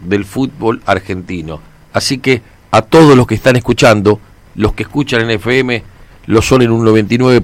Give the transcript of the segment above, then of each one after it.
del fútbol argentino. Así que a todos los que están escuchando, los que escuchan en FM, lo son en un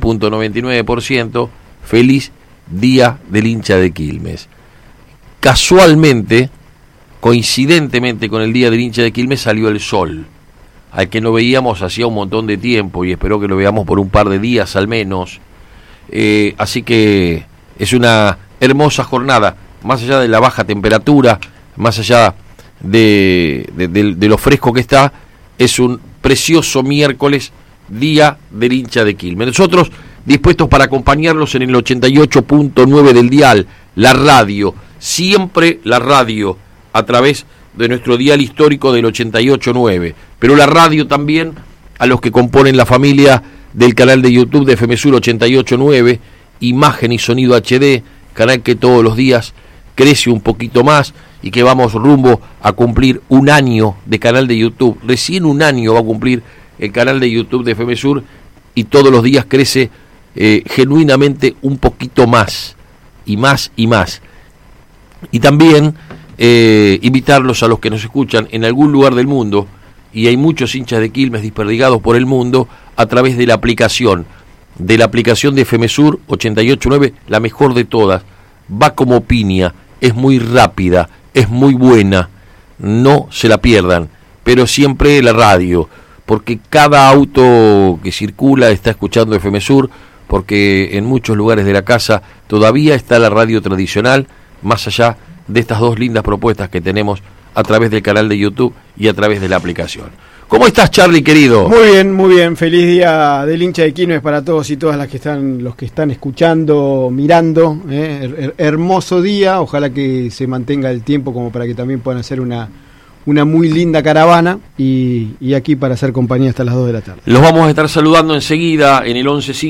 99.99%, feliz Día del Hincha de Quilmes. Casualmente, coincidentemente con el Día del Hincha de Quilmes, salió el sol, al que no veíamos hacía un montón de tiempo, y espero que lo veamos por un par de días al menos. Así que es una hermosa jornada, más allá de la baja temperatura, más allá de lo fresco que está, es un precioso miércoles, Día del Hincha de Quilmes. Nosotros dispuestos para acompañarlos en el 88.9 del dial, la radio, siempre la radio, a través de nuestro dial histórico del 88.9, pero la radio también a los que componen la familia del canal de YouTube de FM Sur 88.9, imagen y sonido HD, canal que todos los días crece un poquito más y que vamos rumbo a cumplir un año de canal de YouTube. Recién un año va a cumplir el canal de YouTube de FM Sur y todos los días crece genuinamente un poquito más y más y más. Y también invitarlos a los que nos escuchan en algún lugar del mundo, y hay muchos hinchas de Quilmes desperdigados por el mundo, a través de la aplicación de FM Sur 88.9, la mejor de todas, va como piña, es muy rápida, es muy buena, no se la pierdan, pero siempre la radio, porque cada auto que circula está escuchando FM Sur, porque en muchos lugares de la casa todavía está la radio tradicional, más allá de estas dos lindas propuestas que tenemos a través del canal de YouTube y a través de la aplicación. ¿Cómo estás, Charlie, querido? Muy bien, feliz Día del Hincha de Quilmes para todos y todas las que están, los que están escuchando, mirando, hermoso día, ojalá que se mantenga el tiempo como para que también puedan hacer una muy linda caravana y aquí para hacer compañía hasta las 2 de la tarde. Los vamos a estar saludando enseguida en el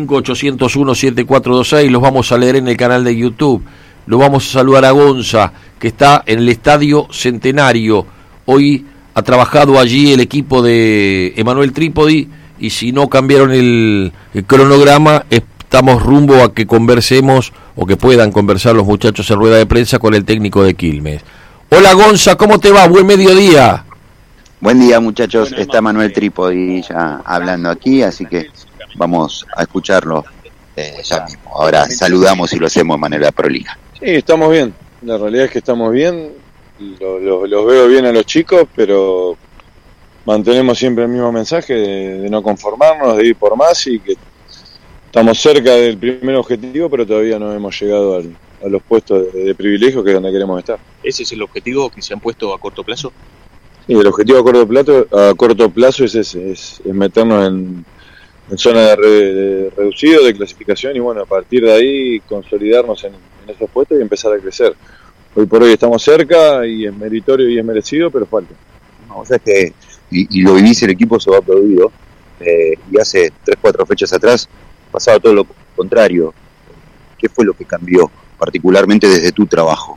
1158017426, los vamos a leer en el canal de YouTube. Lo vamos a saludar a Gonza, que está en el Estadio Centenario. Hoy ha trabajado allí el equipo de Emanuel Trípodi, y si no cambiaron el cronograma, estamos rumbo a que conversemos, o que puedan conversar los muchachos en rueda de prensa con el técnico de Quilmes. Hola Gonza, ¿cómo te va? Buen mediodía. Buen día, muchachos. Está Emanuel Trípodi ya hablando aquí, así que vamos a escucharlo ya mismo. Ahora saludamos y lo hacemos de manera prolija. Sí, estamos bien. La realidad es que estamos bien. Los veo bien a los chicos, pero mantenemos siempre el mismo mensaje de no conformarnos, de ir por más, y que estamos cerca del primer objetivo, pero todavía no hemos llegado a los puestos de privilegio, que es donde queremos estar. ¿Ese es el objetivo que se han puesto a corto plazo? Sí, el objetivo a corto plazo es ese, es meternos en zona de reducido, de clasificación, y bueno, a partir de ahí consolidarnos en esos puestos y empezar a crecer. Hoy por hoy estamos cerca y es meritorio y es merecido, pero falta. No, o sea, es que, y lo vivís, el equipo se va aplaudido, y hace 3-4 fechas atrás pasaba todo lo contrario. ¿Qué fue lo que cambió, particularmente desde tu trabajo?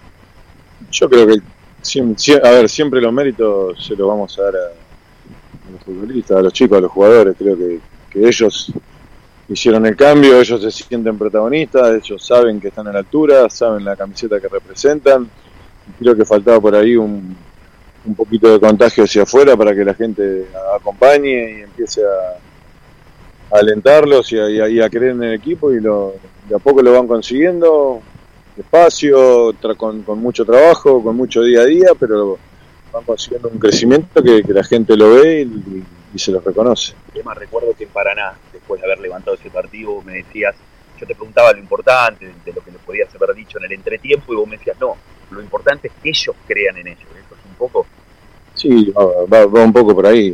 Yo creo que siempre los méritos se los vamos a dar a los futbolistas, a los chicos, a los jugadores. Creo que ellos hicieron el cambio, ellos se sienten protagonistas, ellos saben que están a la altura, saben la camiseta que representan. Creo que faltaba por ahí un poquito de contagio hacia afuera para que la gente acompañe y empiece a alentarlos y a creer en el equipo, y de a poco lo van consiguiendo, despacio, con mucho trabajo, con mucho día a día, pero van consiguiendo un crecimiento que la gente lo ve y se los reconoce. Además, recuerdo que en Paraná, después de haber levantado ese partido, me decías, yo te preguntaba lo importante, de lo que les podías haber dicho en el entretiempo, y vos me decías, no, lo importante es que ellos crean en ellos. Eso es un poco... Sí, va un poco por ahí.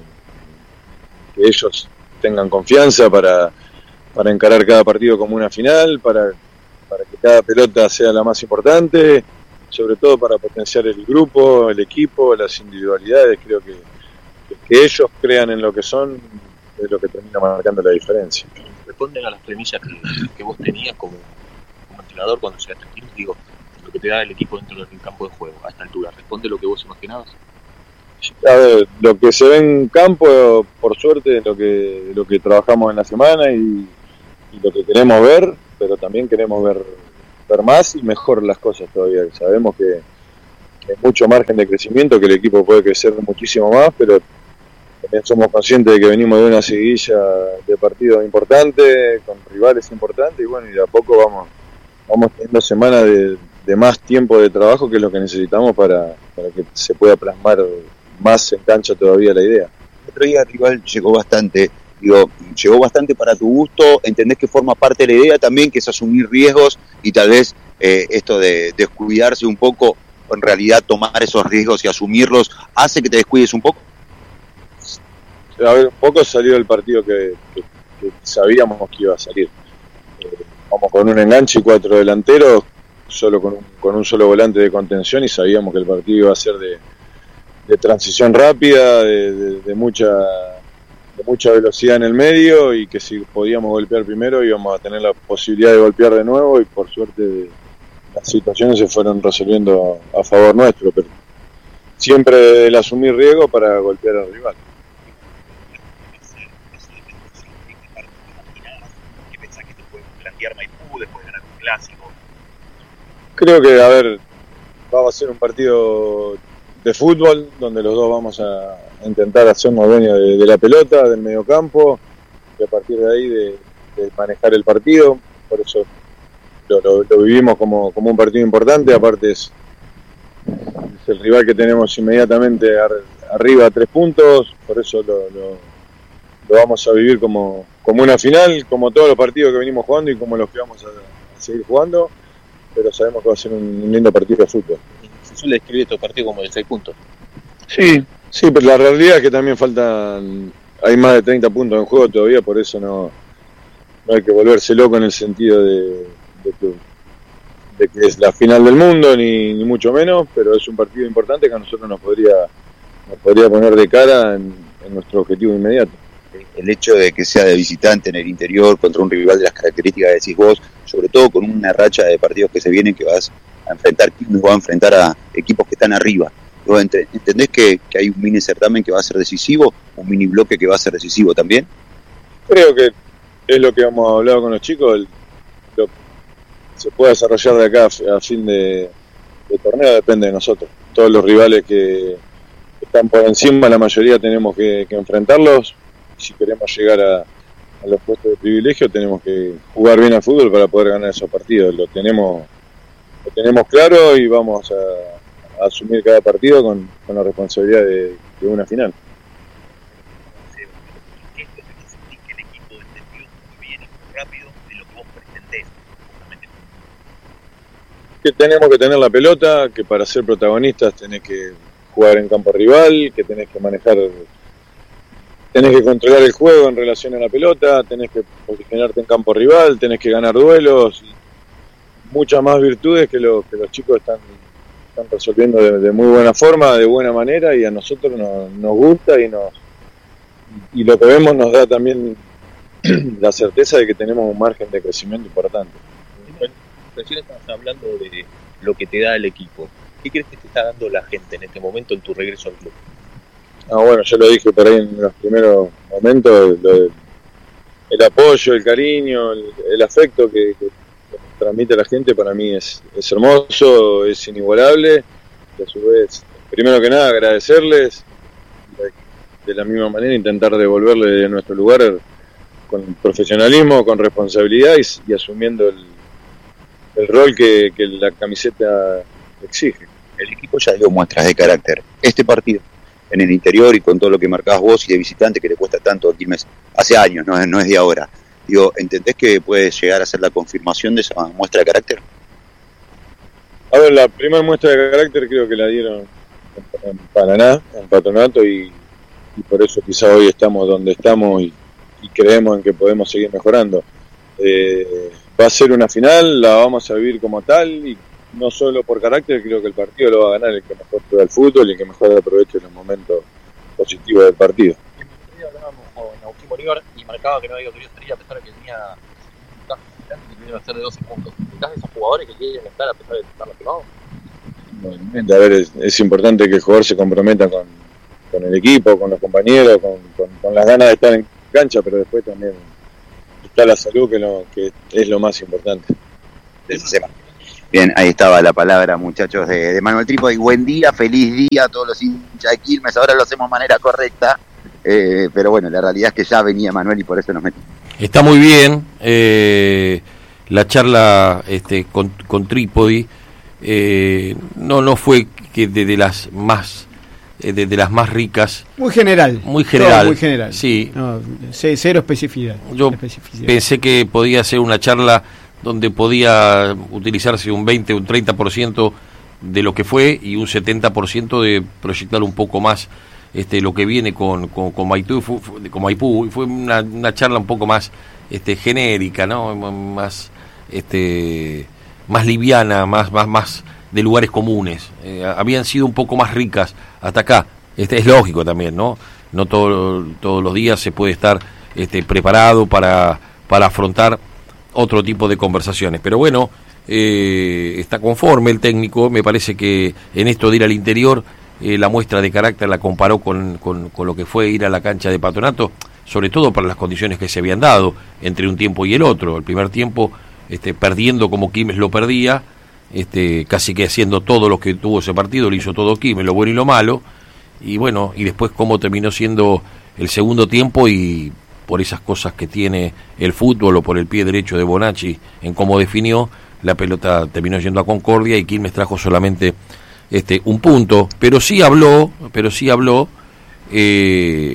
Que ellos tengan confianza para encarar cada partido como una final, para que cada pelota sea la más importante, sobre todo para potenciar el grupo, el equipo, las individualidades. Creo que ellos crean en lo que son es lo que termina marcando la diferencia. Responden a las premisas que vos tenías como entrenador cuando llegaste aquí, digo, lo que te da el equipo dentro del campo de juego a esta altura. ¿Responde lo que vos imaginabas? A ver, lo que se ve en campo, por suerte, es lo que trabajamos en la semana y lo que queremos ver, pero también queremos ver más y mejor las cosas todavía. Sabemos que hay mucho margen de crecimiento, que el equipo puede crecer muchísimo más, pero también somos conscientes de que venimos de una seguidilla de partidos importantes, con rivales importantes, y bueno, y de a poco vamos teniendo semanas de más tiempo de trabajo, que es lo que necesitamos para que se pueda plasmar más en cancha todavía la idea. El otro día el rival llegó bastante para tu gusto, entendés que forma parte de la idea también, que es asumir riesgos y tal vez esto de descuidarse un poco, o en realidad tomar esos riesgos y asumirlos, hace que te descuides un poco. A ver, un poco salió el partido que sabíamos que iba a salir. Vamos con un enganche y 4 delanteros, solo con un solo volante de contención, y sabíamos que el partido iba a ser de transición rápida, de mucha velocidad en el medio, y que si podíamos golpear primero íbamos a tener la posibilidad de golpear de nuevo, y por suerte las situaciones se fueron resolviendo a favor nuestro, pero siempre el asumir riesgo para golpear al rival. ¿Qué pensás que te puede plantear Maipú después de ganar un clásico? Creo que, va a ser un partido de fútbol, donde los dos vamos a intentar hacernos dueños de la pelota, del mediocampo, y a partir de ahí de manejar el partido. Por eso lo vivimos como un partido importante. Aparte es el rival que tenemos inmediatamente arriba a 3 puntos, por eso lo vamos a vivir como una final, como todos los partidos que venimos jugando y como los que vamos a seguir jugando, pero sabemos que va a ser un lindo partido de fútbol. Se suele describir estos partidos como de 6 puntos. Sí, pero la realidad es que también hay más de 30 puntos en juego todavía, por eso no hay que volverse loco en el sentido de que es la final del mundo, ni mucho menos, pero es un partido importante que a nosotros nos podría poner de cara en nuestro objetivo inmediato. El hecho de que sea de visitante en el interior contra un rival de las características que decís vos, sobre todo con una racha de partidos que se vienen, que vas a enfrentar, Quilmes va a enfrentar a equipos que están arriba. ¿Entendés que hay un mini certamen que va a ser decisivo, un mini bloque que va a ser decisivo también? Creo que es lo que hemos hablado con los chicos, lo que se puede desarrollar de acá a fin de torneo depende de nosotros. Todos los rivales que están por encima, la mayoría tenemos que enfrentarlos. Si queremos llegar a los puestos de privilegio, tenemos que jugar bien al fútbol para poder ganar esos partidos. Lo tenemos claro, y vamos a asumir cada partido con la responsabilidad de una final. ¿Qué es lo que sentís que el equipo entendió muy bien y muy rápido de lo que vos pretendés? Justamente? Que tenemos que tener la pelota, que para ser protagonistas tenés que jugar en campo rival, que tenés que controlar el juego en relación a la pelota, tenés que posicionarte en campo rival, tenés que ganar duelos, muchas más virtudes que los chicos están resolviendo de muy buena forma, de buena manera, y a nosotros nos gusta, y lo que vemos nos da también la certeza de que tenemos un margen de crecimiento importante. Recién estabas hablando de lo que te da el equipo. ¿Qué crees que te está dando la gente en este momento en tu regreso al club? Bueno, yo lo dije por ahí en los primeros momentos, el apoyo, el cariño, el afecto que transmite la gente, para mí es hermoso, es inigualable, y a su vez, primero que nada, agradecerles, de la misma manera intentar devolverle de nuestro lugar con profesionalismo, con responsabilidad y asumiendo el rol que la camiseta exige. El equipo ya dio muestras de carácter. Este partido, en el interior y con todo lo que marcabas vos y de visitante que le cuesta tanto a Quilmes hace años, no es de ahora. ¿Entendés que puede llegar a ser la confirmación de esa muestra de carácter? A ver, la primera muestra de carácter creo que la dieron en Paraná, en Patronato, y por eso quizá hoy estamos donde estamos y creemos en que podemos seguir mejorando. Va a ser una final, la vamos a vivir como tal, y no solo por carácter, creo que el partido lo va a ganar el que mejor juega al fútbol y el que mejor aproveche los momentos positivos del partido. El otro día hablábamos con Agustín Bolívar y marcaba que no había querido salir a pesar de que tenía un caso grande que quería hacer de 12 puntos. ¿Estás de esos jugadores que quieren estar a pesar de estar lastimados? A ver, es importante que el jugador se comprometa con el equipo, con los compañeros, con las ganas de estar en cancha, pero después también está la salud, que es lo más importante. De esa semana. Bien, ahí estaba la palabra, muchachos, de Manuel Trípodi. Buen día, feliz día a todos los hinchas de Quilmes. Ahora lo hacemos de manera correcta, pero bueno, la realidad es que ya venía Manuel y por eso nos metimos. Está muy bien la charla con Trípodi. No fue que de las más ricas. Muy general. Muy general. Muy general. Sí. No, cero especificidad. Yo pensé que podía ser una charla donde podía utilizarse un 20 o un 30% de lo que fue y un 70% de proyectar un poco más lo que viene con Maipú. Fue una charla un poco más genérica, ¿no? Más liviana, más de lugares comunes. Habían sido un poco más ricas hasta acá. Es lógico también, ¿no? No todos los días se puede estar preparado para afrontar otro tipo de conversaciones, pero bueno, está conforme el técnico. Me parece que en esto de ir al interior, la muestra de carácter la comparó con lo que fue ir a la cancha de Patronato, sobre todo para las condiciones que se habían dado entre un tiempo y el otro. El primer tiempo perdiendo como Quilmes lo perdía, casi que haciendo todo lo que tuvo ese partido, lo hizo todo Quilmes, lo bueno y lo malo, y bueno, y después cómo terminó siendo el segundo tiempo, y por esas cosas que tiene el fútbol o por el pie derecho de Bonacci en cómo definió, la pelota terminó yendo a Concordia y Quilmes trajo solamente un punto, pero sí habló de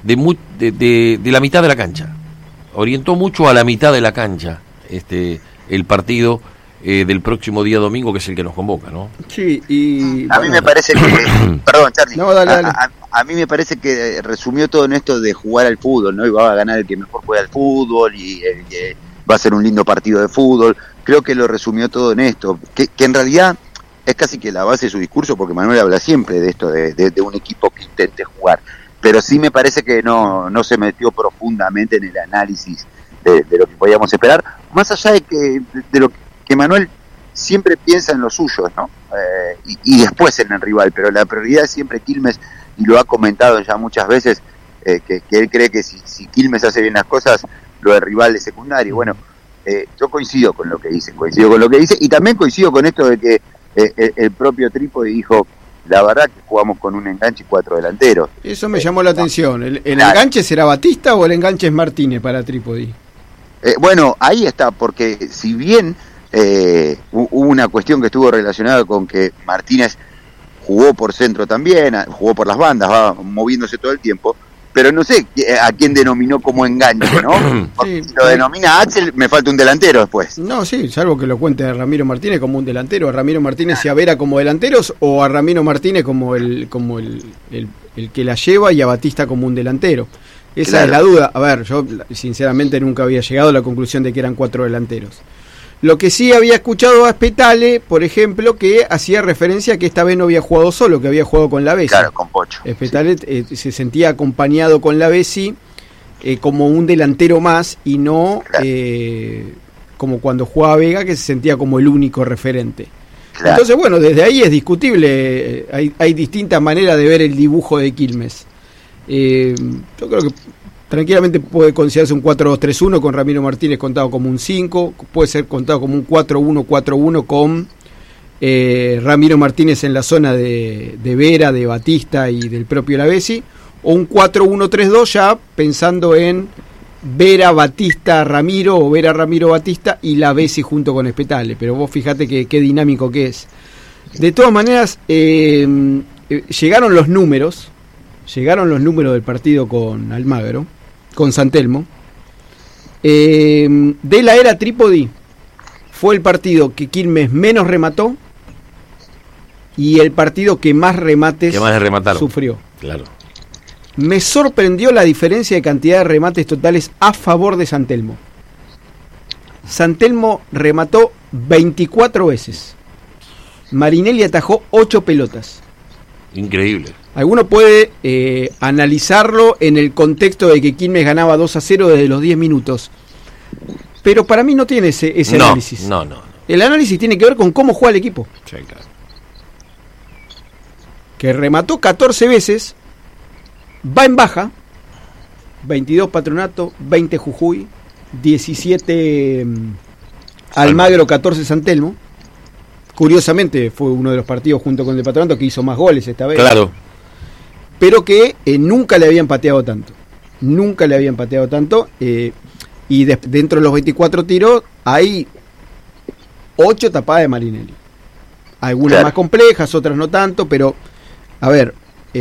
la mitad de la cancha, orientó mucho a la mitad de la cancha el partido del próximo día domingo, que es el que nos convoca, ¿no? Sí, y a mí me parece que perdón, Charly. No, dale. A mí me parece que resumió todo en esto de jugar al fútbol, ¿no? Y va a ganar el que mejor juega al fútbol y el que va a ser un lindo partido de fútbol. Creo que lo resumió todo en esto, que en realidad es casi que la base de su discurso, porque Manuel habla siempre de esto, de un equipo que intente jugar, pero sí me parece que no se metió profundamente en el análisis de lo que podíamos esperar, más allá de lo que Manuel siempre piensa en los suyos, ¿no? Y después en el rival, pero la prioridad es siempre Quilmes, y lo ha comentado ya muchas veces, que él cree que si Quilmes hace bien las cosas, lo del rival es secundario. Bueno, yo coincido con lo que dice, y también coincido con esto de que el propio Trípodi dijo, la verdad que jugamos con un enganche y 4 delanteros. Eso me llamó la atención. ¿El enganche será Batista o el enganche es Martínez para Trípodi? Bueno, ahí está, porque si bien hubo una cuestión que estuvo relacionada con que Martínez jugó por centro también, jugó por las bandas, va moviéndose todo el tiempo, pero no sé a quién denominó como enganche, ¿no? Sí, si lo denomina Axel, me falta un delantero después. No, sí, salvo que lo cuente a Ramiro Martínez como un delantero, a Ramiro Martínez y a Vera como delanteros, o a Ramiro Martínez como el que la lleva, y a Batista como un delantero. Esa Claro. es la duda. A ver, yo sinceramente nunca había llegado a la conclusión de que eran 4 delanteros. Lo que sí había escuchado a Spetale, por ejemplo, que hacía referencia a que esta vez no había jugado solo, que había jugado con la Bessi. Claro, con Pocho. Spetale se sentía acompañado con la Bessi como un delantero más, y no como cuando jugaba Vega, que se sentía como el único referente. Claro. Entonces, bueno, desde ahí es discutible. Hay distintas maneras de ver el dibujo de Quilmes. Yo creo que tranquilamente puede considerarse un 4-2-3-1 con Ramiro Martínez contado como un 5, puede ser contado como un 4-1-4-1 con Ramiro Martínez en la zona de Vera, de Batista y del propio Lavesi, o un 4-1-3-2 ya pensando en Vera, Batista, Ramiro, o Vera, Ramiro, Batista y Lavesi junto con Spetale. Pero vos fíjate qué dinámico que es. De todas maneras, llegaron los números del partido con Almagro, con San Telmo. De la era Trípodi fue el partido que Quilmes menos remató y el partido que más remates sufrió. Claro. Me sorprendió la diferencia de cantidad de remates totales a favor de San Telmo. San Telmo remató 24 veces. Marinelli atajó 8 pelotas. Increíble. Alguno puede analizarlo en el contexto de que Quilmes ganaba 2-0 desde los 10 minutos. Pero para mí no tiene ese análisis. No. El análisis tiene que ver con cómo juega el equipo. Sí, claro. Que remató 14 veces, va en baja, 22 Patronato, 20 Jujuy, 17 Almagro, 14 San Telmo. curiosamente fue uno de los partidos junto con el de Patronato que hizo más goles esta vez. Claro. Pero que nunca le habían pateado tanto. Y dentro de los 24 tiros hay 8 tapadas de Marinelli. Algunas más complejas, otras no tanto, pero a ver,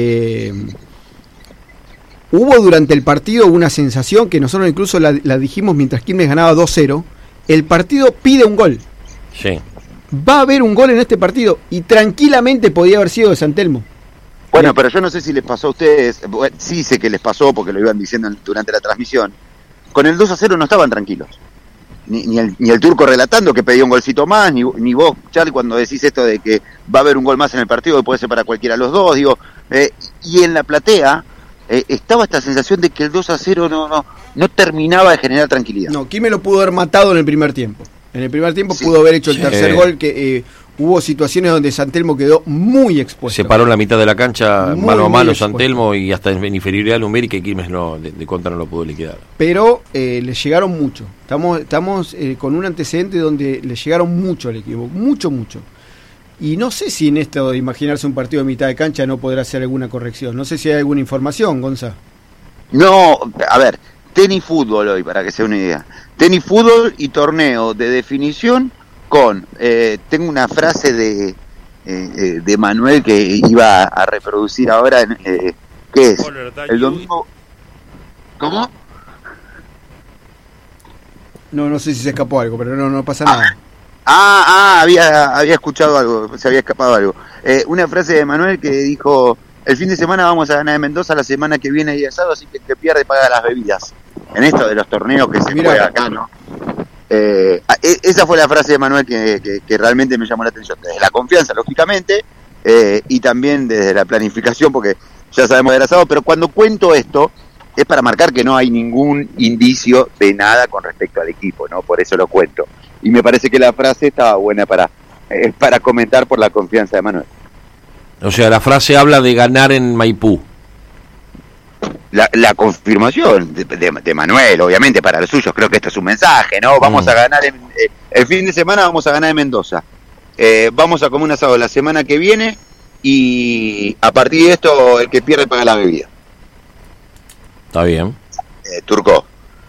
hubo durante el partido una sensación que nosotros incluso la dijimos mientras Quilmes ganaba 2-0. El partido pide un gol. Sí. Va a haber un gol en este partido y tranquilamente podía haber sido de San Telmo. Bueno, pero yo no sé si les pasó a ustedes, sí sé que les pasó porque lo iban diciendo durante la transmisión. Con el 2-0 no estaban tranquilos. Ni el turco relatando que pedía un golcito más, ni vos, Charlie, cuando decís esto de que va a haber un gol más en el partido, que puede ser para cualquiera de los dos, y en la platea estaba esta sensación de que el 2-0 no terminaba de generar tranquilidad. No, Quilmes lo pudo haber matado en el primer tiempo. En el primer tiempo Sí. pudo haber hecho el tercer gol, que hubo situaciones donde San Telmo quedó muy expuesto. Se paró en la mitad de la cancha, Muy, mano a muy mano, expuesto. San Telmo, y hasta en inferioridad numérica, y Quilmes de contra no lo pudo liquidar. Pero le llegaron mucho. Estamos con un antecedente donde le llegaron mucho al equipo. Mucho. Y no sé si en esto de imaginarse un partido de mitad de cancha no podrá hacer alguna corrección. No sé si hay alguna información, Gonza. No, a ver, tenis fútbol hoy, para que sea una idea. Tenis fútbol y torneo de definición con... tengo una frase de Manuel que iba a reproducir ahora, que es el domingo... ¿Cómo? No sé si se escapó algo, pero no pasa nada. Había escuchado algo, se había escapado algo. Una frase de Manuel que dijo: el fin de semana vamos a ganar de Mendoza, la semana que viene hay asado, así que el que pierde paga las bebidas. En esto de los torneos que se juega acá, ¿no? Esa fue la frase de Manuel que realmente me llamó la atención. Desde la confianza, lógicamente, y también desde la planificación, porque ya sabemos del asado, pero cuando cuento esto es para marcar que no hay ningún indicio de nada con respecto al equipo, ¿no? Por eso lo cuento. Y me parece que la frase estaba buena para comentar por la confianza de Manuel. O sea, la frase habla de ganar en Maipú. La confirmación de Manuel, obviamente, para los suyos, creo que esto es un mensaje, ¿no? Vamos a ganar, el fin de semana vamos a ganar en Mendoza. Vamos a comer un asado la semana que viene y a partir de esto el que pierde paga la bebida. Está bien. Turco.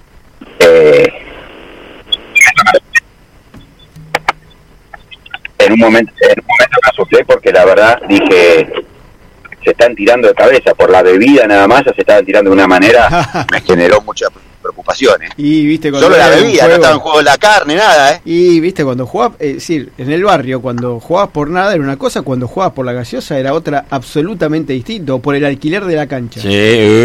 En un momento me asusté porque la verdad dije, se están tirando de cabeza por la bebida nada más, ya se estaban tirando de una manera, me generó mucha preocupación. Y viste cuando solo la era un bebida, no juego- estaba en juego la carne, nada, Y viste cuando jugabas, es decir, en el barrio cuando jugabas por nada era una cosa, cuando jugabas por la gaseosa era otra absolutamente distinta, o por el alquiler de la cancha. Sí.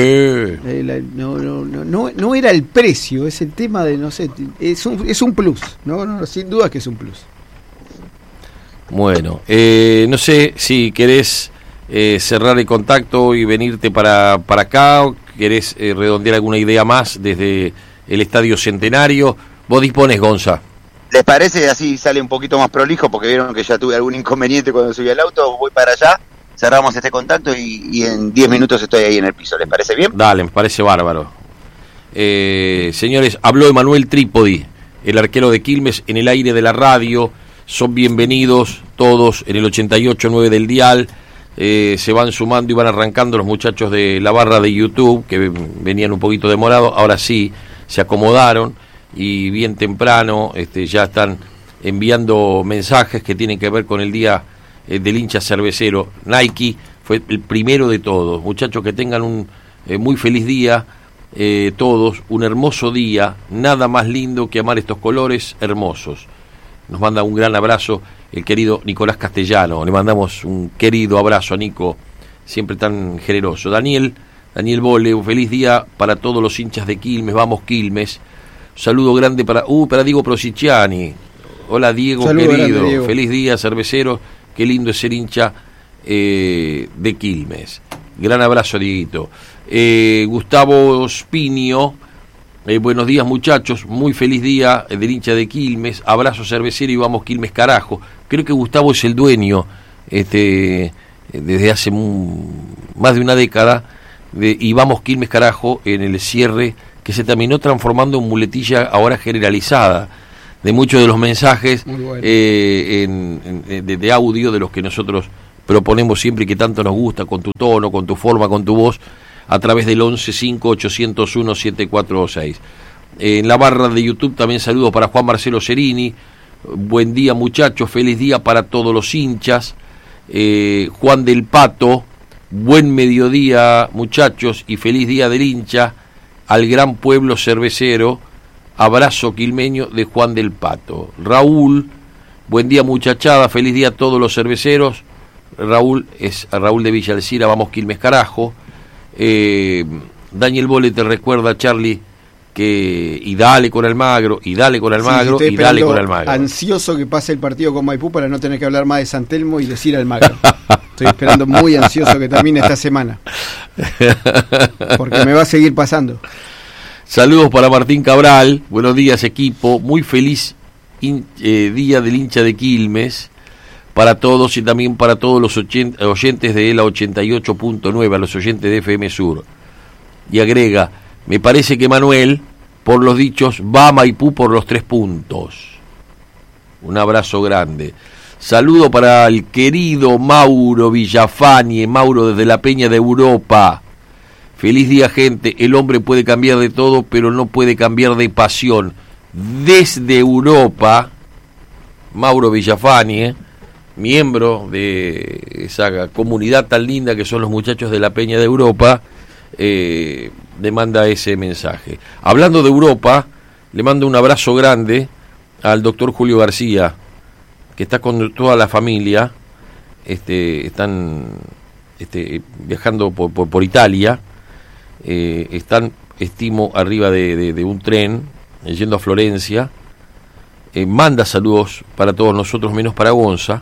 No era el precio, es el tema de, no sé, es un plus, no, sin duda que es un plus. Bueno, no sé si querés cerrar el contacto y venirte para acá, o querés redondear alguna idea más desde el Estadio Centenario. Vos disponés, Gonza. ¿Les parece? Así sale un poquito más prolijo porque vieron que ya tuve algún inconveniente cuando subí al auto. Voy para allá, cerramos este contacto y en 10 minutos estoy ahí en el piso. ¿Les parece bien? Dale, me parece bárbaro. Señores, habló Emanuel Trípodi, el arquero de Quilmes, en el aire de la radio. Son bienvenidos todos en el 88.9 del dial. Se van sumando y van arrancando los muchachos de la barra de YouTube, que venían un poquito demorados. Ahora sí, se acomodaron y bien temprano ya están enviando mensajes que tienen que ver con el día del hincha cervecero. Nike fue el primero de todos. Muchachos, que tengan un muy feliz día. Todos, un hermoso día, nada más lindo que amar estos colores hermosos. Nos manda un gran abrazo el querido Nicolás Castellano. Le mandamos un querido abrazo a Nico, siempre tan generoso. Daniel Bole, un feliz día para todos los hinchas de Quilmes. Vamos Quilmes. Un saludo grande para Diego Prosiciani. Hola Diego, Saludo querido. grande, Diego. Feliz día, cervecero. Qué lindo es ser hincha de Quilmes. Gran abrazo, Dieguito. Gustavo Spinio. Buenos días, muchachos, muy feliz día del hincha de Quilmes, abrazo cervecero y vamos Quilmes carajo. Creo que Gustavo es el dueño desde hace más de una década de y vamos Quilmes carajo, en el cierre que se terminó transformando en muletilla ahora generalizada de muchos de los mensajes Bueno. de audio de los que nosotros proponemos siempre y que tanto nos gusta, con tu tono, con tu forma, con tu voz, a través del 115801-746. En la barra de YouTube también saludos para Juan Marcelo Cerini. Buen día, muchachos, feliz día para todos los hinchas. Juan del Pato, buen mediodía, muchachos, y feliz día del hincha al gran pueblo cervecero. Abrazo quilmeño de Juan del Pato. Raúl, buen día, muchachada, feliz día a todos los cerveceros. Raúl es Raúl de Villa Alcira, vamos Quilmes carajo. Daniel Bole te recuerda, Charlie, que y dale con Almagro, y dale con Almagro, sí, y dale con Almagro. Ansioso que pase el partido con Maipú para no tener que hablar más de San Telmo y decir Almagro. Estoy esperando muy ansioso que termine esta semana, porque me va a seguir pasando. Saludos para Martín Cabral, buenos días equipo, muy feliz día del hincha de Quilmes para todos y también para todos los oyentes de la 88.9, a los oyentes de FM Sur. Y agrega, me parece que Manuel, por los dichos, va a Maipú por los 3 puntos. Un abrazo grande. Saludo para el querido Mauro Villafani, Mauro desde la Peña de Europa. Feliz día, gente. El hombre puede cambiar de todo, pero no puede cambiar de pasión. Desde Europa, Mauro Villafani, miembro de esa comunidad tan linda que son los muchachos de la Peña de Europa, le manda ese mensaje. Hablando de Europa, le mando un abrazo grande al doctor Julio García, que está con toda la familia, están viajando por Italia, están, estimo, arriba de un tren, yendo a Florencia. Manda saludos para todos nosotros, menos para Gonza,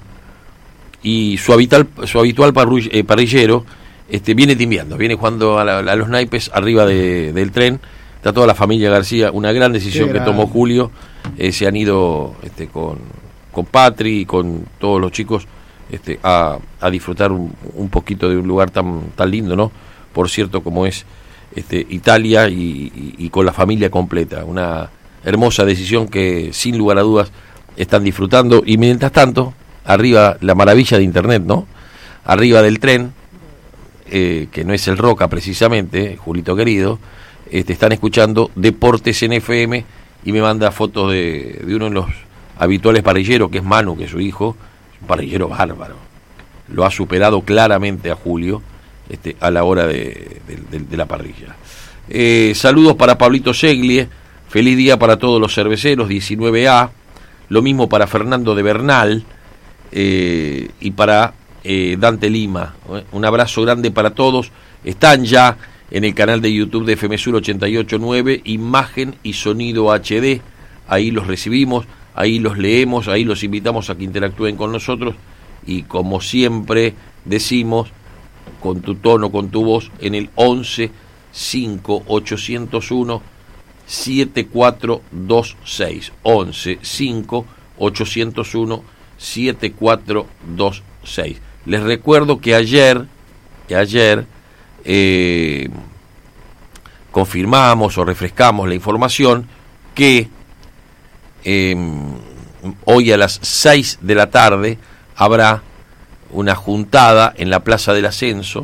y su habitual parrillero viene timbiando, viene jugando a los naipes arriba del tren. Está toda la familia García, una gran decisión que tomó Julio. Se han ido con Patri y con todos los chicos a disfrutar un poquito de un lugar tan lindo, ¿no? Por cierto, como es Italia, y con la familia completa. Una hermosa decisión que sin lugar a dudas están disfrutando. Y mientras tanto, arriba, la maravilla de internet, ¿no? Arriba del tren, que no es el Roca precisamente, Julito querido, están escuchando Deportes en FM, y me manda fotos de uno de los habituales parrilleros, que es Manu, que es su hijo, es un parrillero bárbaro. Lo ha superado claramente a Julio a la hora de la parrilla. Saludos para Pablito Seglie, feliz día para todos los cerveceros, 19A, lo mismo para Fernando de Bernal, y para Dante Lima. Un abrazo grande para todos. Están ya en el canal de YouTube de FM Sur 88.9, imagen y sonido HD, ahí los recibimos, ahí los leemos, ahí los invitamos a que interactúen con nosotros, y como siempre decimos, con tu tono, con tu voz, en el 11-5-801-7426, 11-5-801-7426. Les recuerdo que ayer confirmamos o refrescamos la información que hoy a las 6 de la tarde habrá una juntada en la Plaza del Ascenso,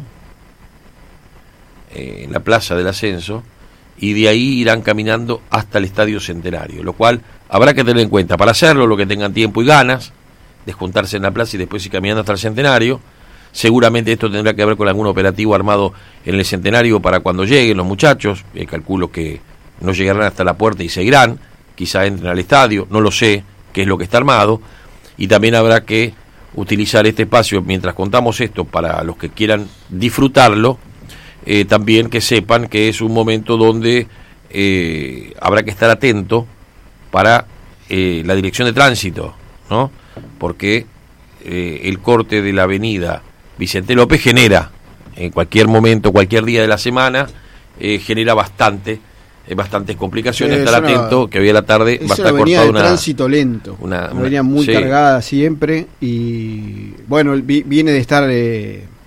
y de ahí irán caminando hasta el Estadio Centenario, lo cual habrá que tener en cuenta para hacerlo, lo que tengan tiempo y ganas de juntarse en la plaza y después ir caminando hasta el Centenario. Seguramente esto tendrá que ver con algún operativo armado en el Centenario para cuando lleguen los muchachos. Calculo que no llegarán hasta la puerta y seguirán, quizá entren al estadio, no lo sé qué es lo que está armado, y también habrá que utilizar este espacio mientras contamos esto para los que quieran disfrutarlo, también que sepan que es un momento donde habrá que estar atento para la dirección de tránsito, ¿no? Porque el corte de la avenida Vicente López genera, en cualquier momento, cualquier día de la semana, genera bastantes complicaciones. Estar atento, que hoy a la tarde va a estar cortado una tránsito lento, una venía muy cargada siempre, y bueno, viene de estar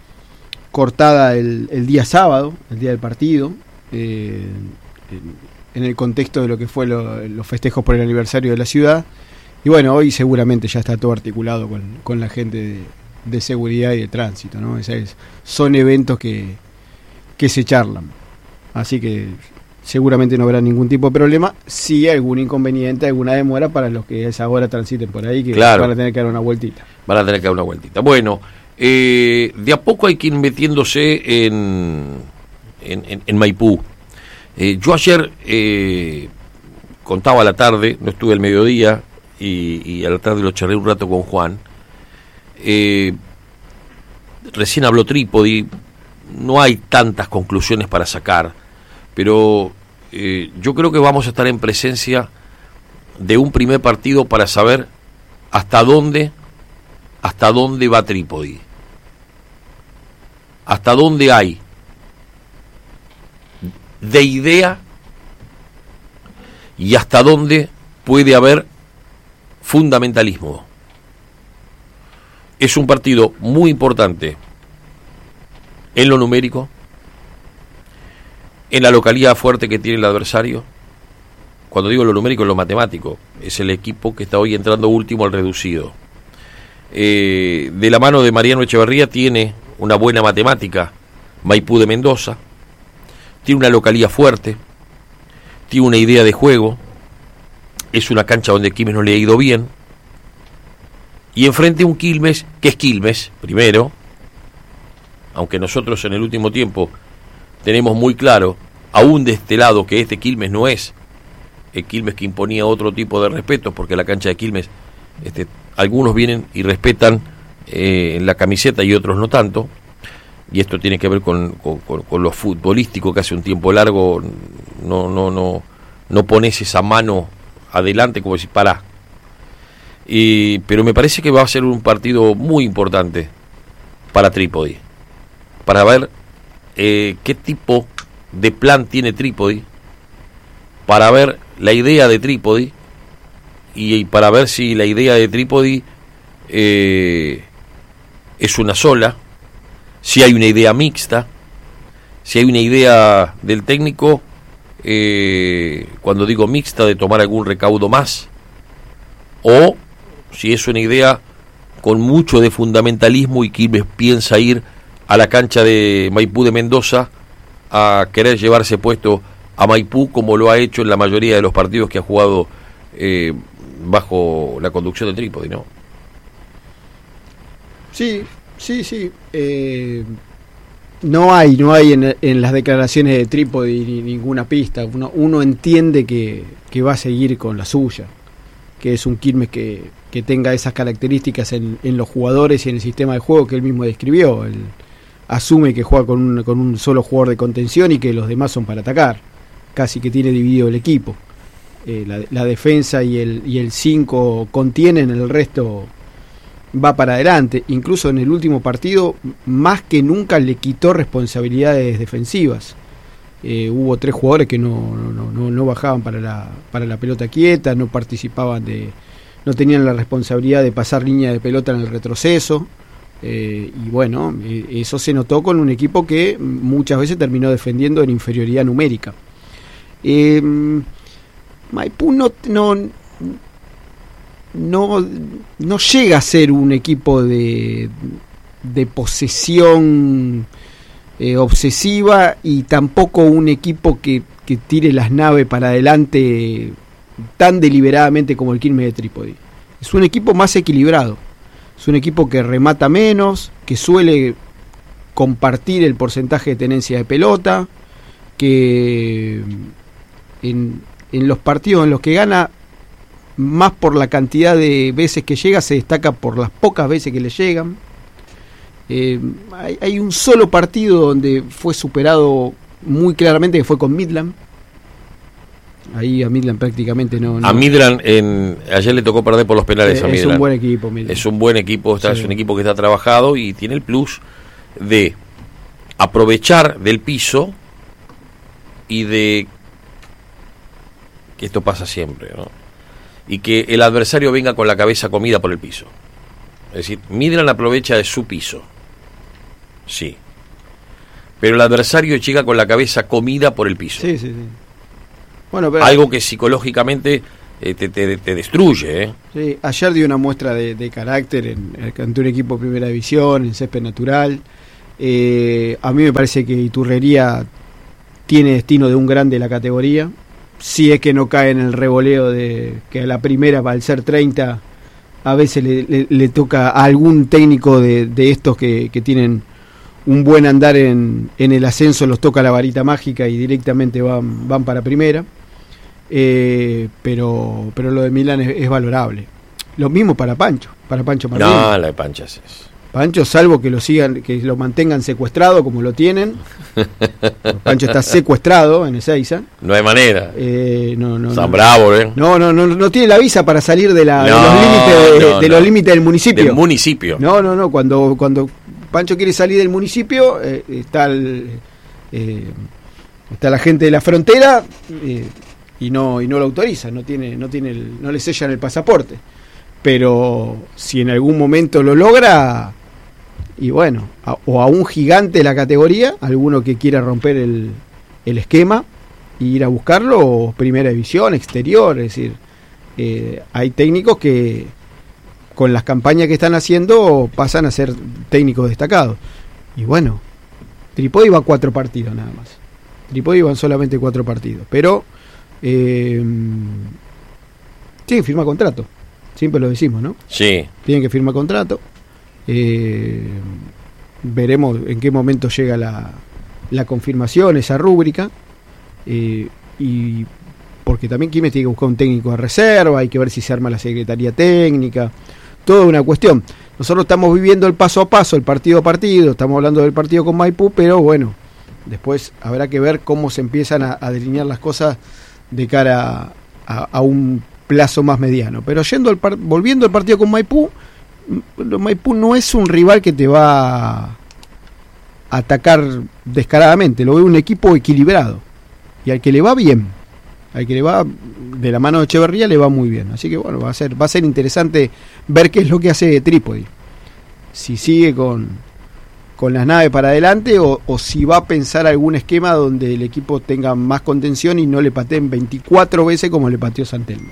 el día sábado, el día del partido, el contexto de lo que fue los festejos por el aniversario de la ciudad. Y bueno, hoy seguramente ya está todo articulado con la gente de seguridad y de tránsito, ¿no? Son eventos que se charlan. Así que seguramente no habrá ningún tipo de problema. Sí, algún inconveniente, alguna demora para los que a esa hora transiten por ahí, que claro, van a tener que dar una vueltita. Van a tener que dar una vueltita. Bueno, de a poco hay que ir metiéndose en Maipú. Yo ayer contaba a la tarde, no estuve al mediodía, y a la tarde lo charlé un rato con Juan. Recién habló Trípodi, no hay tantas conclusiones para sacar, pero yo creo que vamos a estar en presencia de un primer partido para saber hasta dónde va Trípodi, hasta dónde hay de idea y hasta dónde puede haber fundamentalismo. Es un partido muy importante en lo numérico, en la localidad fuerte que tiene el adversario. Cuando digo lo numérico, es lo matemático. Es el equipo que está hoy entrando último al reducido. De la mano de Mariano Echeverría tiene una buena matemática Maipú de Mendoza, tiene una localidad fuerte, tiene una idea de juego, es una cancha donde Quilmes no le ha ido bien, y enfrente un Quilmes que es Quilmes, primero, aunque nosotros en el último tiempo tenemos muy claro, aún de este lado, que este Quilmes no es el Quilmes que imponía otro tipo de respeto, porque la cancha de Quilmes, algunos vienen y respetan la camiseta y otros no tanto, y esto tiene que ver con lo futbolístico, que hace un tiempo largo no pones esa mano adelante como decir, pará. Pero me parece que va a ser un partido muy importante para Trípodi, para ver qué tipo de plan tiene Trípodi, para ver la idea de Trípodi y para ver si la idea de Trípodi es una sola, si hay una idea mixta, si hay una idea del técnico, cuando digo mixta, de tomar algún recaudo más, o si es una idea con mucho de fundamentalismo y Quilmes piensa ir a la cancha de Maipú de Mendoza a querer llevarse puesto a Maipú, como lo ha hecho en la mayoría de los partidos que ha jugado bajo la conducción de Trípodi, ¿no? Sí. No hay en las declaraciones de Trípodi ninguna pista. Uno entiende que va a seguir con la suya, que es un Quilmes que tenga esas características en los jugadores y en el sistema de juego que él mismo describió. Él asume que juega con un solo jugador de contención y que los demás son para atacar, casi que tiene dividido el equipo. La defensa y el 5 contienen, el resto va para adelante. Incluso en el último partido, más que nunca le quitó responsabilidades defensivas. Hubo 3 jugadores que no bajaban para la pelota quieta, no participaban no tenían la responsabilidad de pasar línea de pelota en el retroceso, y bueno, eso se notó con un equipo que muchas veces terminó defendiendo en inferioridad numérica. Maipú no llega a ser un equipo de posesión obsesiva, y tampoco un equipo que tire las naves para adelante tan deliberadamente como el Quilmes de Trípodi. Es un equipo más equilibrado, es un equipo que remata menos, que suele compartir el porcentaje de tenencia de pelota, que en los partidos en los que gana, más por la cantidad de veces que llega, se destaca por las pocas veces que le llegan. Hay un solo partido donde fue superado muy claramente, que fue con Midland. Ahí a Midland prácticamente no. A Midland ayer le tocó perder por los penales a Midland. Es un buen equipo, Midland. Es un buen equipo, sí. Es un equipo que está trabajado y tiene el plus de aprovechar del piso y de que esto pasa siempre, ¿no? Y que el adversario venga con la cabeza comida por el piso. Es decir, Midland aprovecha de su piso, sí, pero el adversario llega con la cabeza comida por el piso. Sí. Bueno, pero algo que psicológicamente te destruye. sí, ayer dio una muestra de carácter ante un equipo de primera división, en césped natural. A mí me parece que Iturrería tiene destino de un grande de la categoría. Si es que no cae en el revoleo de que a la primera, al ser 30, a veces le toca a algún técnico de estos que tienen un buen andar en el ascenso, los toca la varita mágica y directamente van para primera. Pero lo de Milán es valorable. Lo mismo para Pancho Martínez. No, la de Panchas es. Pancho, salvo que lo sigan, que lo mantengan secuestrado como lo tienen. Pancho está secuestrado en Ezeiza. No hay manera. No, San Bravo, no tiene la visa para salir de los límites del municipio. Del municipio. No. Cuando Pancho quiere salir del municipio, está la gente de la frontera y no lo autoriza, no le sellan el pasaporte. Pero si en algún momento lo logra, y bueno, o a un gigante de la categoría, alguno que quiera romper el esquema e ir a buscarlo, o primera división, exterior, es decir, hay técnicos que con las campañas que están haciendo pasan a ser técnicos destacados. Y bueno, Tripodi va a 4 partidos nada más. Tripodi van solamente 4 partidos, pero sí, firma contrato. Siempre lo decimos, ¿no? Sí. Tienen que firmar contrato. Veremos en qué momento llega la confirmación, esa rúbrica. Y porque también Quilmes tiene que buscar un técnico de reserva, hay que ver si se arma la secretaría técnica. Toda una cuestión. Nosotros estamos viviendo el paso a paso, el partido a partido, estamos hablando del partido con Maipú, pero bueno, después habrá que ver cómo se empiezan a delinear las cosas de cara a un plazo más mediano. Pero volviendo al partido con Maipú no es un rival que te va a atacar descaradamente, lo veo un equipo equilibrado, y al que le va bien, al que le va de la mano de Echeverría, le va muy bien. Así que bueno, va a ser interesante ver qué es lo que hace Trípodi, si sigue con las naves para adelante o si va a pensar algún esquema donde el equipo tenga más contención y no le pateen 24 veces como le pateó San Telmo.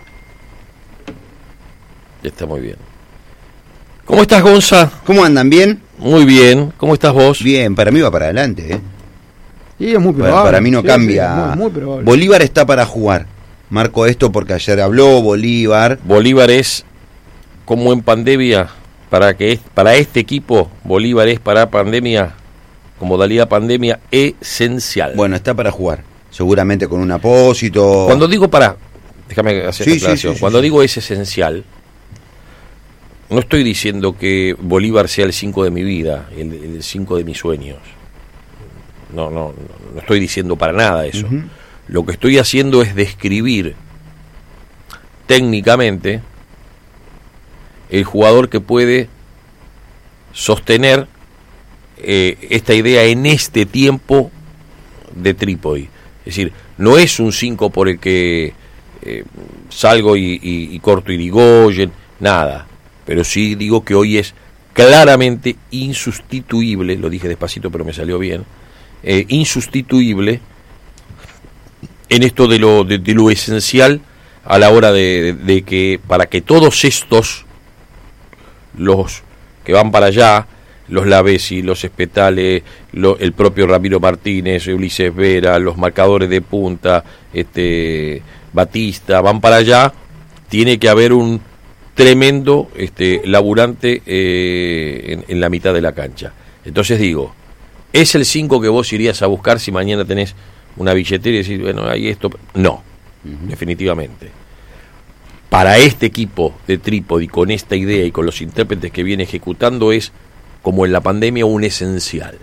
Está muy bien. ¿Cómo estás, Gonza? ¿Cómo andan? ¿Bien? Muy bien. ¿Cómo estás vos? Bien, para mí va para adelante, Sí, es muy probable. Para mí no cambia. Sí, muy probable. Bolívar está para jugar. Marco esto porque ayer habló Bolívar. Bolívar es, como en pandemia, para este equipo, Bolívar es para pandemia, como modalidad pandemia, esencial. Bueno, está para jugar. Seguramente con un apósito. Cuando digo déjame hacer esta aclaración. Cuando digo es esencial, no estoy diciendo que Bolívar sea el 5 de mi vida, el 5 de mis sueños. No estoy diciendo para nada eso. Uh-huh. Lo que estoy haciendo es describir técnicamente el jugador que puede sostener esta idea en este tiempo de Trípodi. Es decir, no es un 5 por el que salgo y corto Irigoyen, nada. Pero sí digo que hoy es claramente insustituible, lo dije despacito pero me salió bien, insustituible en esto de lo esencial a la hora de que para que todos estos, los que van para allá, los Lavesi, los Espetales, el propio Ramiro Martínez, Ulises Vera, los marcadores de punta, Batista, van para allá, tiene que haber un tremendo laburante en la mitad de la cancha. Entonces digo, ¿es el 5 que vos irías a buscar si mañana tenés una billetera y decís, bueno, hay esto? No, definitivamente. Para este equipo de Trípodi, con esta idea y con los intérpretes que viene ejecutando, es como en la pandemia un esencial.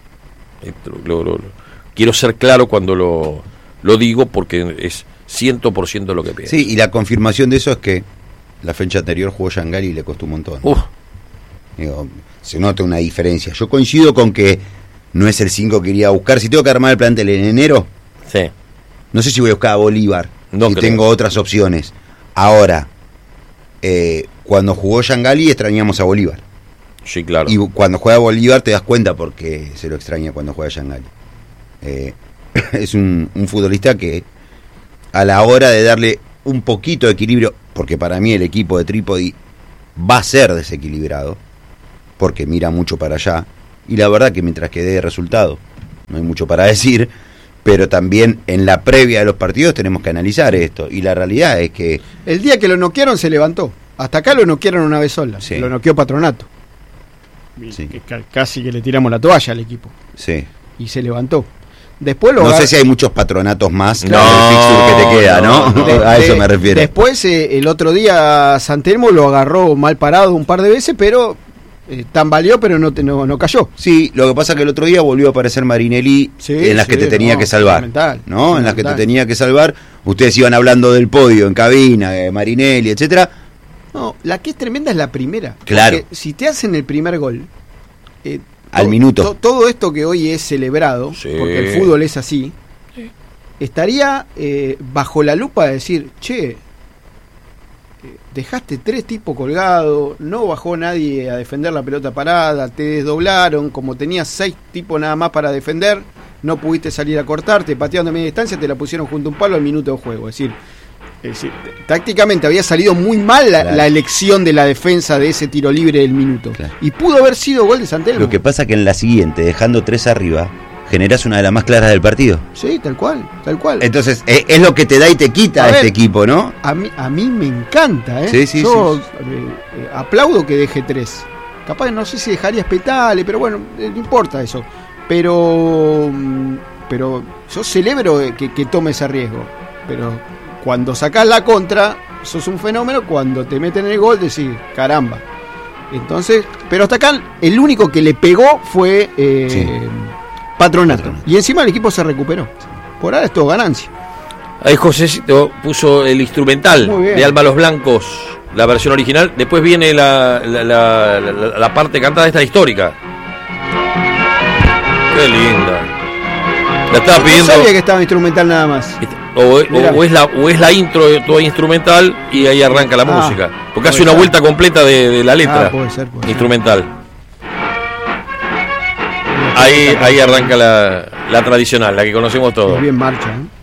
Quiero ser claro cuando lo digo porque es 100% lo que pienso. Sí, y la confirmación de eso es que la fecha anterior jugó Yangali y le costó un montón. Digo, se nota una diferencia. Yo coincido con que no es el 5 que iría a buscar. Si tengo que armar el plantel en enero, sí, no sé si voy a buscar a Bolívar, no si creo. Tengo otras opciones. Ahora, cuando jugó Yangali extrañamos a Bolívar. Sí, claro. Y cuando juega Bolívar te das cuenta porque se lo extraña cuando juega Yangali. Es un futbolista que a la hora de darle un poquito de equilibrio, porque para mí el equipo de Trípodi va a ser desequilibrado, porque mira mucho para allá, y la verdad que mientras que dé resultado, no hay mucho para decir, pero también en la previa de los partidos tenemos que analizar esto, y la realidad es que... El día que lo noquearon se levantó, hasta acá lo noquearon una vez sola, Sí. lo noqueó Patronato. Sí. Casi que le tiramos la toalla al equipo, Sí. y se levantó. Después lo No agar- sé si hay muchos patronatos más No, en el fixture que te queda, ¿no? A eso me refiero. Después, el otro día San Telmo lo agarró mal parado un par de veces, pero tambaleó, pero no cayó. Sí, lo que pasa es que el otro día volvió a aparecer Marinelli Sí, en las que te tenía que salvar, fundamental, ¿no? En las que te fundamental. tenía que salvar. Ustedes iban hablando del podio en cabina, Marinelli, etcétera. No, la que es tremenda es la primera. Claro. Porque si te hacen el primer gol, Al minuto. todo esto que hoy es celebrado, Sí. porque el fútbol es así, estaría bajo la lupa de decir, che, dejaste 3 tipos colgados, no bajó nadie a defender la pelota parada, te desdoblaron, como tenías 6 tipos nada más para defender, no pudiste salir a cortarte, pateando a media distancia, te la pusieron junto a un palo al minuto de juego. Es decir, tácticamente había salido muy mal Claro. la elección de la defensa de ese tiro libre del minuto. Claro. Y pudo haber sido gol de San Telmo. Lo que pasa que en la siguiente, dejando 3 arriba, generás una de las más claras del partido. Sí, tal cual, tal cual. Entonces, es lo que te da y te quita A a ver, este equipo, ¿no? A mí me encanta, ¿eh? Sí, sí, Yo aplaudo que deje 3. Capaz no sé si dejaría Spetale, pero bueno, no importa eso. Pero yo celebro que tome ese riesgo. Pero cuando sacás la contra, sos un fenómeno. Cuando te meten el gol, decís, caramba. Entonces, pero hasta acá el único que le pegó fue Sí. Patronato. Y encima el equipo se recuperó. Por ahora es todo ganancia. Ahí Josecito puso el instrumental Muy bien. de Alma Los Blancos, la versión original. Después viene la parte cantada, esta histórica. Qué linda. La estaba No pidiendo. sabía que estaba instrumental nada más. Mirá. O es la intro toda instrumental y ahí arranca la música. Porque hace puede una ser. vuelta completa de la letra. Puede ser. Instrumental. Ahí arranca la tradicional, la que conocemos todos. Bien marcha, ¿eh?